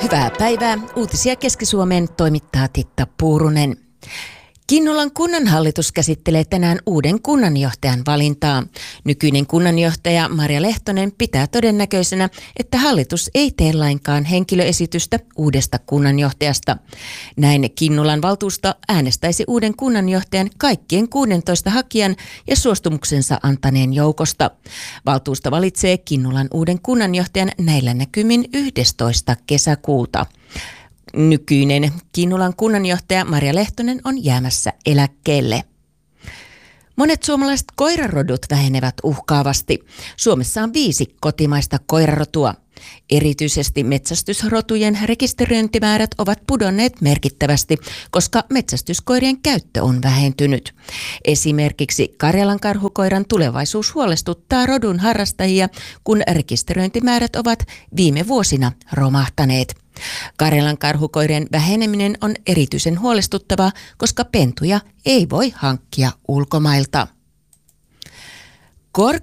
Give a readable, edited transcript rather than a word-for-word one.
Hyvää päivää. Uutisia Keski-Suomeen toimittaa Titta Puurunen. Kinnulan kunnanhallitus käsittelee tänään uuden kunnanjohtajan valintaa. Nykyinen kunnanjohtaja Marja Lehtonen pitää todennäköisenä, että hallitus ei tee lainkaan henkilöesitystä uudesta kunnanjohtajasta. Näin Kinnulan valtuusto äänestäisi uuden kunnanjohtajan kaikkien 16 hakijan ja suostumuksensa antaneen joukosta. Valtuusto valitsee Kinnulan uuden kunnanjohtajan näillä näkymin 11. kesäkuuta. Nykyinen Kinnulan kunnanjohtaja Marja Lehtonen on jäämässä eläkkeelle. Monet suomalaiset koirarodut vähenevät uhkaavasti. Suomessa on 5 kotimaista koirarotua. Erityisesti metsästysrotujen rekisteröintimäärät ovat pudonneet merkittävästi, koska metsästyskoirien käyttö on vähentynyt. Esimerkiksi Karjalan karhukoiran tulevaisuus huolestuttaa rodun harrastajia, kun rekisteröintimäärät ovat viime vuosina romahtaneet. Karjalan karhukoirien väheneminen on erityisen huolestuttavaa, koska pentuja ei voi hankkia ulkomailta.